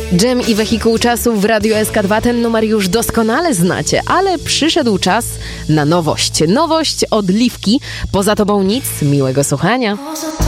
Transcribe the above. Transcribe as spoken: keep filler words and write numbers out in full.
Dżem i Wehikuł Czasu w Radiu S K dwa. Ten numer już doskonale znacie, ale przyszedł czas na nowość. Nowość od Liwki. Poza tobą nic. Miłego słuchania.